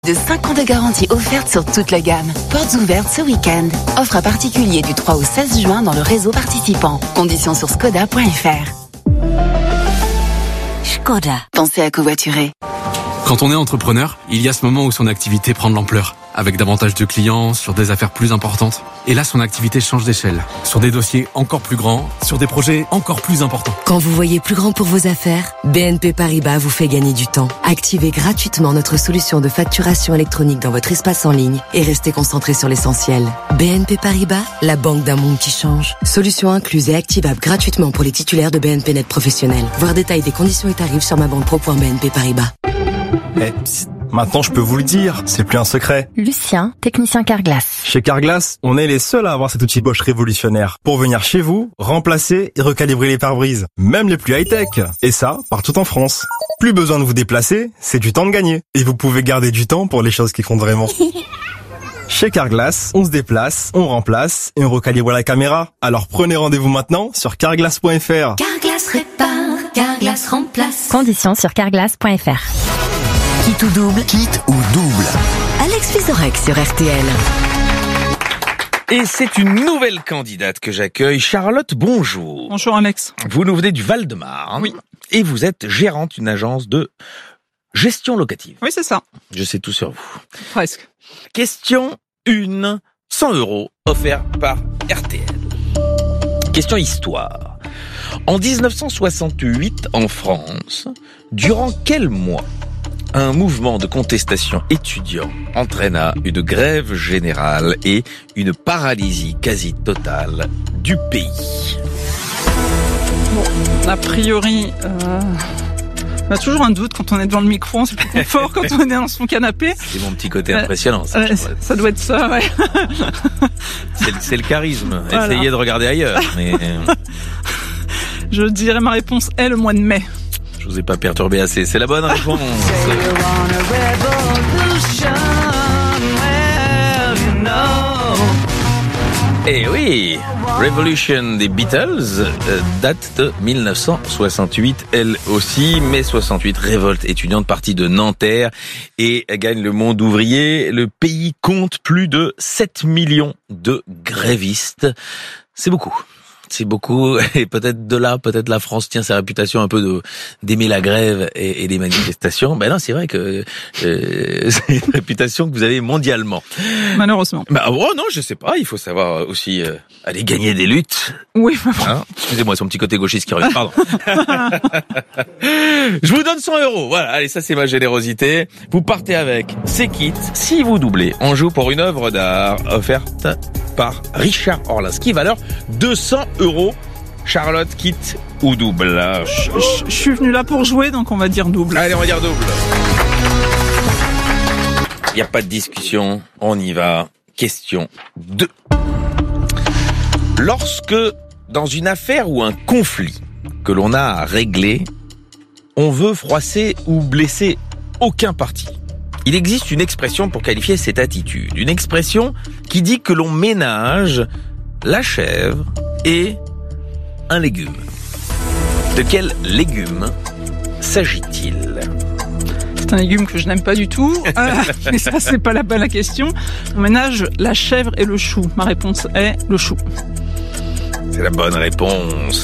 De 5 ans de garantie offerte sur toute la gamme. Portes ouvertes ce week-end. Offre à particulier du 3 au 16 juin dans le réseau participant. Conditions sur skoda.fr. Skoda. Pensez à covoiturer. Quand on est entrepreneur, il y a ce moment où son activité prend de l'ampleur, avec davantage de clients, sur des affaires plus importantes. Et là, son activité change d'échelle, sur des dossiers encore plus grands, sur des projets encore plus importants. Quand vous voyez plus grand pour vos affaires, BNP Paribas vous fait gagner du temps. Activez gratuitement notre solution de facturation électronique dans votre espace en ligne et restez concentré sur l'essentiel. BNP Paribas, la banque d'un monde qui change. Solution incluse et activable gratuitement pour les titulaires de BNP Net professionnels. Voir détail des conditions et tarifs sur mabanpro.bnp Paribas. Psst, maintenant je peux vous le dire, c'est plus un secret. Lucien, technicien Carglass. Chez Carglass, on est les seuls à avoir cet outil Bosch révolutionnaire pour venir chez vous, remplacer et recalibrer les pare-brises, même les plus high-tech. Et ça, partout en France. Plus besoin de vous déplacer, c'est du temps de gagner. Et vous pouvez garder du temps pour les choses qui comptent vraiment. Chez Carglass, on se déplace, on remplace et on recalibre la caméra. Alors prenez rendez-vous maintenant sur carglass.fr. Carglass répare, Carglass remplace. Conditions sur carglass.fr. Quitte ou double. Quitte ou double. Alex Vizorek sur RTL. Et c'est une nouvelle candidate que j'accueille. Charlotte, bonjour. Bonjour Alex. Vous nous venez du Val-de-Marne. Oui. Et vous êtes gérante d'une agence de gestion locative. Oui, c'est ça. Je sais tout sur vous. Presque. Question 1, 100 € offert par RTL. Question histoire. En 1968, en France, durant quel mois un mouvement de contestation étudiant entraîna une grève générale et une paralysie quasi totale du pays? Bon, a priori, on a toujours un doute quand on est devant le micro, c'est plus confort quand on est dans son canapé. C'est mon petit côté impressionnant, ça. Ça doit être ça, ouais. C'est le charisme. Voilà. Essayez de regarder ailleurs. Mais je dirais ma réponse est le mois de mai. je vous ai pas perturbé assez. C'est la bonne réponse. Et oui, Revolution des Beatles date de 1968, elle aussi, mai 68, révolte étudiante partie de Nanterre et gagne le monde ouvrier. Le pays compte plus de 7 millions de grévistes. C'est beaucoup. C'est beaucoup, et peut-être de là, peut-être la France tient sa réputation un peu d'aimer la grève et les manifestations. Ben non, c'est vrai que c'est une réputation que vous avez mondialement. Malheureusement. Bah oh non, je sais pas. Il faut savoir aussi aller gagner des luttes. Oui. Hein, excusez-moi, son petit côté gauchiste qui revient. Pardon. Je vous donne 100 €. Voilà, allez, ça c'est ma générosité. Vous partez avec C'est quitte. Si vous doublez, on joue pour une œuvre d'art offerte par Richard Orlinski, valeur 200 €. Charlotte, quitte ou double? Je suis venu là pour jouer, donc on va dire double. Allez, on va dire double. Il n'y a pas de discussion, on y va. Question 2. Lorsque, dans une affaire ou un conflit que l'on a à régler, on veut froisser ou blesser aucun parti, il existe une expression pour qualifier cette attitude. Une expression qui dit que l'on ménage la chèvre et un légume. De quel légume s'agit-il? C'est un légume que je n'aime pas du tout, mais ça c'est pas la question. On ménage la chèvre et le chou. Ma réponse est le chou. C'est la bonne réponse.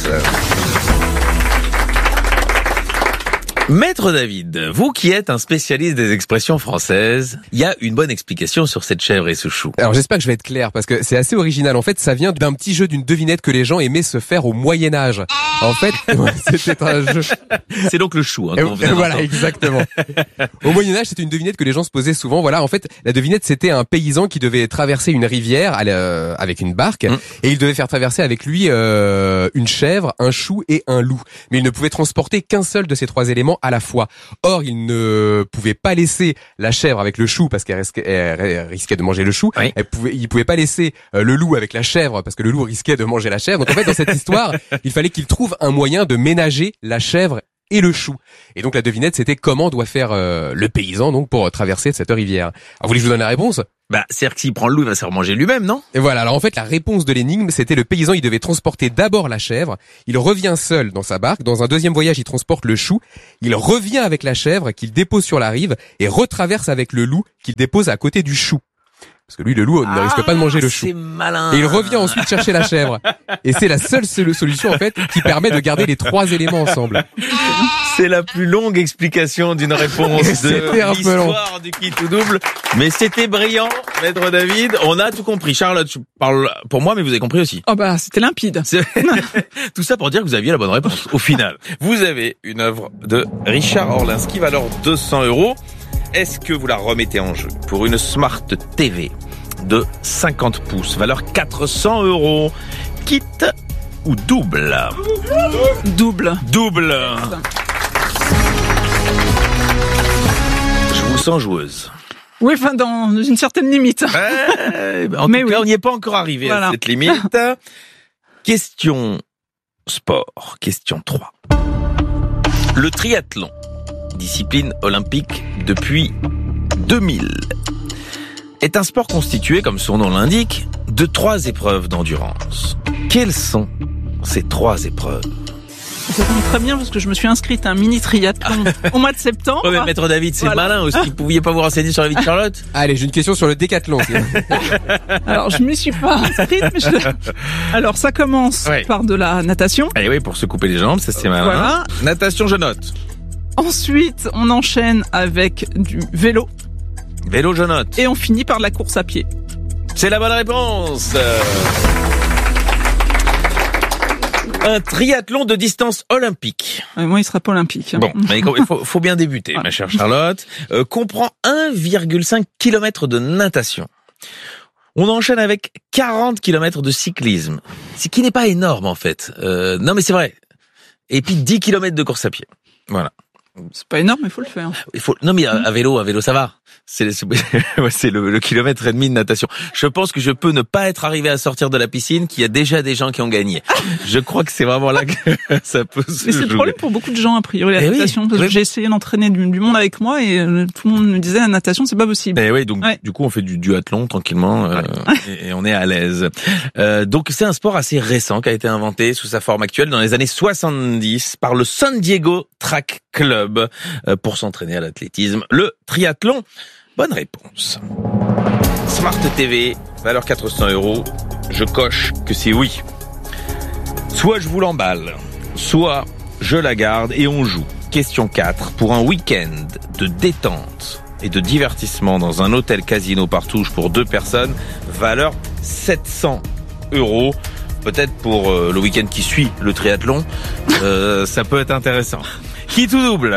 Maître David, vous qui êtes un spécialiste des expressions françaises, il y a une bonne explication sur cette chèvre et ce chou. Alors j'espère que je vais être clair parce que c'est assez original. En fait, ça vient d'un petit jeu d'une devinette que les gens aimaient se faire au Moyen-Âge. En fait, c'était un jeu. C'est donc le chou. Voilà, exactement. Au Moyen-Âge, c'était une devinette que les gens se posaient souvent. Voilà, en fait, la devinette, c'était un paysan qui devait traverser une rivière avec une barque et il devait faire traverser avec lui une chèvre, un chou et un loup. Mais il ne pouvait transporter qu'un seul de ces trois éléments à la fois. Or, il ne pouvait pas laisser la chèvre avec le chou parce qu'elle risquait de manger le chou. Oui. Il pouvait pas laisser le loup avec la chèvre parce que le loup risquait de manger la chèvre. Donc en fait, dans cette histoire, il fallait qu'il trouve un moyen de ménager la chèvre et le chou. Et donc la devinette, c'était comment doit faire le paysan donc pour traverser cette rivière. Alors, vous voulez que je vous donne la réponse? C'est-à-dire que s'il prend le loup, il va se remanger lui-même, non? Et voilà, alors en fait, la réponse de l'énigme, c'était le paysan, il devait transporter d'abord la chèvre, il revient seul dans sa barque, dans un deuxième voyage, il transporte le chou, il revient avec la chèvre qu'il dépose sur la rive et retraverse avec le loup qu'il dépose à côté du chou. Parce que lui, le loup ne risque pas de manger le chou. C'est malin. Et il revient ensuite chercher la chèvre. Et c'est la seule solution, en fait, qui permet de garder les trois éléments ensemble. C'est la plus longue explication d'une réponse de l'histoire du Qui tout double. Mais c'était brillant, Maître David. On a tout compris. Charlotte, je parle pour moi, mais vous avez compris aussi. Oh c'était limpide. Tout ça pour dire que vous aviez la bonne réponse. Au final, vous avez une œuvre de Richard Orlinski, valeur 200 €. Est-ce que vous la remettez en jeu pour une Smart TV de 50 pouces, valeur 400 €? Kit ou double? Double. Je vous sens joueuse. Oui, dans une certaine limite. En tout cas, on n'y est pas encore arrivé à cette limite. Question sport, question 3. Le triathlon, discipline olympique depuis 2000, est un sport constitué, comme son nom l'indique, de 3 épreuves d'endurance. Quelles sont ces 3 épreuves? Ça tombe très bien parce que je me suis inscrite à un mini triathlon au mois de septembre. Oh, mais Maître David, c'est malin aussi. Vous pouviez pas vous renseigner sur la vie de Charlotte? Allez, j'ai une question sur le décathlon. Alors, je m'y suis pas inscrite, mais alors, ça commence par de la natation. Eh oui, pour se couper les jambes, ça c'est malin. Voilà. Natation, je note. Ensuite, on enchaîne avec du vélo. Vélo, je note. Et on finit par la course à pied. C'est la bonne réponse. Un triathlon de distance olympique. Moi, il sera pas olympique. Bon, mais il faut bien débuter, ma chère Charlotte. Comprend 1,5 km de natation. On enchaîne avec 40 km de cyclisme. Ce qui n'est pas énorme, en fait. Non, mais c'est vrai. Et puis 10 km de course à pied. Voilà. C'est pas énorme, mais il faut le faire. Non, mais à vélo, ça va. C'est le kilomètre et demi de natation. Je pense que je peux ne pas être arrivé à sortir de la piscine, qu'il y a déjà des gens qui ont gagné. Je crois que c'est vraiment là que ça peut se jouer. Mais c'est le problème pour beaucoup de gens, a priori, la natation. Parce que j'ai essayé d'entraîner du monde avec moi et tout le monde me disait la natation, c'est pas possible. Et oui, donc du coup, on fait du duathlon tranquillement et on est à l'aise. Donc c'est un sport assez récent qui a été inventé sous sa forme actuelle dans les années 70 par le San Diego Track Club pour s'entraîner à l'athlétisme. Le triathlon. Bonne réponse. Smart TV, valeur 400 €. Je coche que c'est oui. Soit je vous l'emballe, soit je la garde et on joue. Question 4. Pour un week-end de détente et de divertissement dans un hôtel casino Partouche pour 2 personnes, valeur 700 €. Peut-être pour le week-end qui suit le triathlon, ça peut être intéressant. Qui tout double?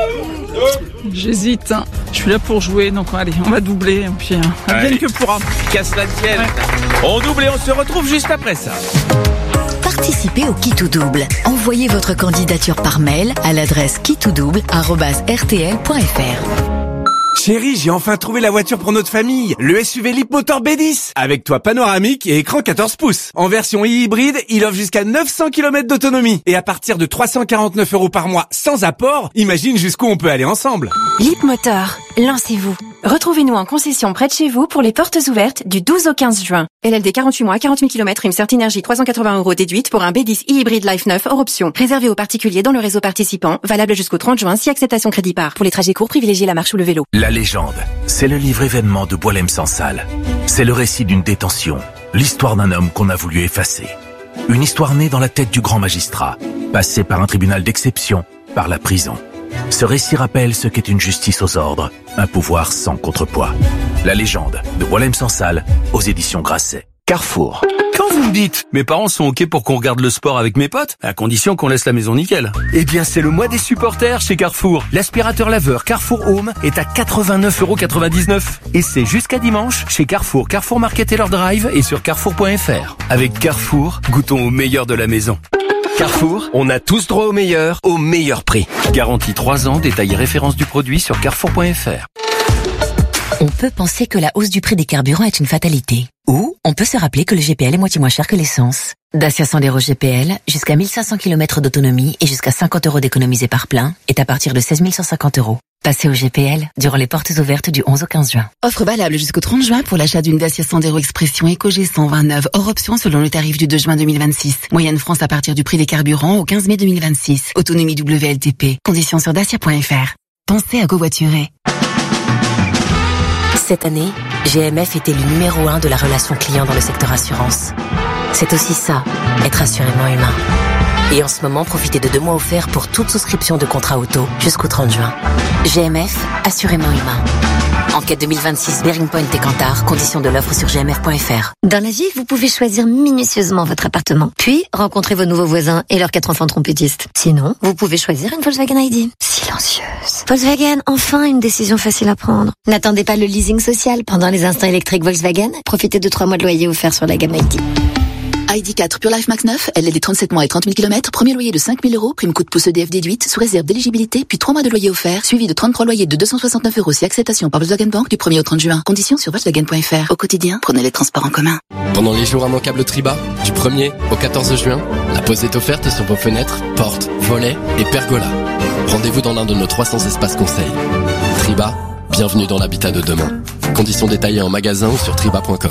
J'hésite. Je suis là pour jouer, donc allez, on va doubler. Et puis, advienne que pourra. Qu'à cela tienne. On double et on se retrouve juste après ça. Participez au Qui tout double. Envoyez votre candidature par mail à l'adresse quitoudouble@rtl.fr. Chérie, j'ai enfin trouvé la voiture pour notre famille, le SUV Leapmotor B10, avec toit panoramique et écran 14 pouces. En version hybride, il offre jusqu'à 900 km d'autonomie. Et à partir de 349 € par mois sans apport, imagine jusqu'où on peut aller ensemble. Leapmotor, lancez-vous. Retrouvez-nous en concession près de chez vous pour les portes ouvertes du 12 au 15 juin. LLD 48 mois, 40 000 km, prime Certinergie 380 € déduite pour un B10 hybride Life 9 hors option. Réservé aux particuliers dans le réseau participant, valable jusqu'au 30 juin si acceptation crédit par. Pour les trajets courts, privilégiez la marche ou le vélo. La légende, c'est le livre événement de Boilem-Sansal. C'est le récit d'une détention, l'histoire d'un homme qu'on a voulu effacer. Une histoire née dans la tête du grand magistrat, passé par un tribunal d'exception, par la prison. Ce récit rappelle ce qu'est une justice aux ordres, un pouvoir sans contrepoids. La légende de Boilem-Sansal aux éditions Grasset. Carrefour. Quand vous me dites, mes parents sont OK pour qu'on regarde le sport avec mes potes, à condition qu'on laisse la maison nickel. Eh bien, c'est le mois des supporters chez Carrefour. L'aspirateur laveur Carrefour Home est à 89,99 €. Et c'est jusqu'à dimanche chez Carrefour, Carrefour Market et leur drive et sur carrefour.fr. Avec Carrefour, goûtons au meilleur de la maison. Carrefour, on a tous droit au meilleur prix. Garantie 3 ans, détail et référence du produit sur carrefour.fr. On peut penser que la hausse du prix des carburants est une fatalité. Ou on peut se rappeler que le GPL est moitié moins cher que l'essence. Dacia Sandero GPL, jusqu'à 1500 km d'autonomie et jusqu'à 50 € d'économisés par plein, est à partir de 16 150 €. Passez au GPL durant les portes ouvertes du 11 au 15 juin. Offre valable jusqu'au 30 juin pour l'achat d'une Dacia Sandero Expression EcoG 129 hors option selon le tarif du 2 juin 2026. Moyenne France à partir du prix des carburants au 15 mai 2026. Autonomie WLTP. Conditions sur dacia.fr. Pensez à covoiturer. Cette année, GMF était le numéro 1 de la relation client dans le secteur assurance. C'est aussi ça, être assurément humain. Et en ce moment, profitez de 2 mois offerts pour toute souscription de contrat auto jusqu'au 30 juin. GMF, assurément humain. Enquête 2026, Bearing Point et Kantar. Conditions de l'offre sur gmf.fr. Dans la vie, vous pouvez choisir minutieusement votre appartement. Puis, rencontrer vos nouveaux voisins et leurs 4 enfants trompettistes. Sinon, vous pouvez choisir une Volkswagen ID. Silencieuse. Volkswagen, enfin une décision facile à prendre. N'attendez pas le leasing social. Pendant les instants électriques Volkswagen, profitez de 3 mois de loyer offerts sur la gamme ID. ID4 Pure Life Max 9, LLD 37 mois et 30 000 km, premier loyer de 5 000 €, prime coup de pouce EDF déduite, sous réserve d'éligibilité, puis 3 mois de loyer offert, suivi de 33 loyers de 269 € si acceptation par Volkswagen Bank du 1er au 30 juin. Conditions sur Volkswagen.fr. Au quotidien, prenez les transports en commun. Pendant les jours immanquables Triba, du 1er au 14 juin, la pause est offerte sur vos fenêtres, portes, volets et pergolas. Rendez-vous dans l'un de nos 300 espaces conseils. Triba, bienvenue dans l'habitat de demain. Conditions détaillées en magasin ou sur triba.com.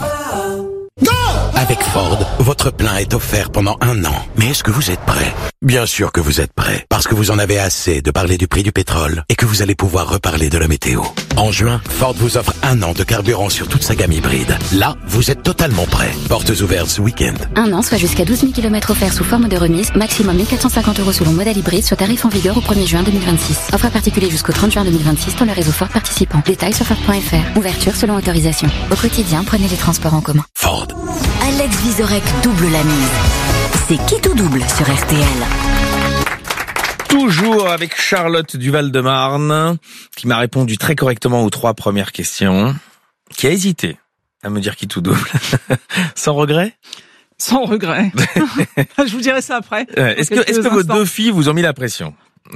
Avec Ford, votre plein est offert pendant 1 an. Mais est-ce que vous êtes prêt? Bien sûr que vous êtes prêt, parce que vous en avez assez de parler du prix du pétrole et que vous allez pouvoir reparler de la météo. En juin, Ford vous offre 1 an de carburant sur toute sa gamme hybride. Là, vous êtes totalement prêt. Portes ouvertes ce week-end. 1 an, soit jusqu'à 12 000 km offerts sous forme de remise, maximum 1 450 € selon modèle hybride, sur tarif en vigueur au 1er juin 2026. Offre particulier jusqu'au 30 juin 2026 dans le réseau Ford participant. Détails sur Ford.fr. Ouverture selon autorisation. Au quotidien, prenez les transports en commun. Ford. Alex Vizorek double la mise. C'est qui tout double sur RTL. Toujours avec Charlotte du Val-de-Marne, qui m'a répondu très correctement aux 3 premières questions, qui a hésité à me dire qui tout double. Sans regret? Sans regret. Je vous dirai ça après. Est-ce que vos 2 filles vous ont mis la pression?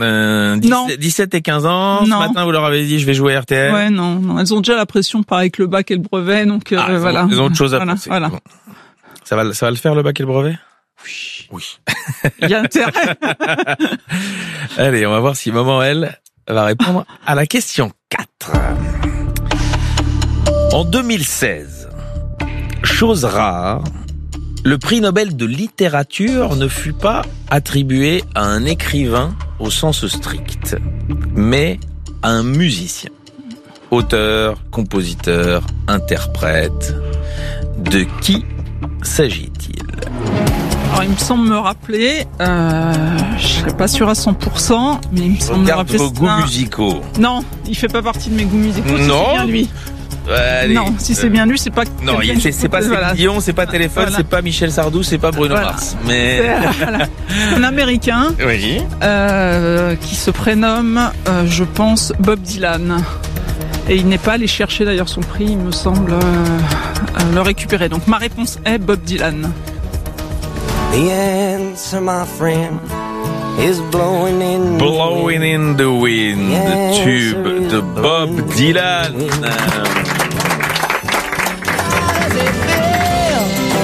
17 et 15 ans, non. Ce matin vous leur avez dit je vais jouer à RTL? Ouais, non. Elles ont déjà la pression par avec le bac et le brevet, donc voilà. Elles ont autre chose à penser. Voilà. Bon. Ça va le faire le bac et le brevet? Oui. Il y a intérêt. Allez, on va voir si maman, elle, va répondre à la question 4. En 2016, chose rare, le prix Nobel de littérature ne fut pas attribué à un écrivain au sens strict, mais à un musicien. Auteur, compositeur, interprète. De qui s'agit-il? Alors, il me semble me rappeler, je serais pas sûr à 100%, mais il me semble me rappeler... vos goûts musicaux. Non, il fait pas partie de mes goûts musicaux, si c'est bien lui. Allez. Non, si c'est bien lui, c'est pas... Non, c'est pas Céline Dion, c'est pas Téléphone, voilà. C'est pas Michel Sardou, c'est pas Bruno Mars. Mais... C'est un Américain oui. Qui se prénomme, je pense, Bob Dylan. Et il n'est pas allé chercher d'ailleurs son prix, il me semble, le récupérer. Donc ma réponse est Bob Dylan. The answer, my friend, is blowing in the Blowing in the wind, the tube de Bob Dylan.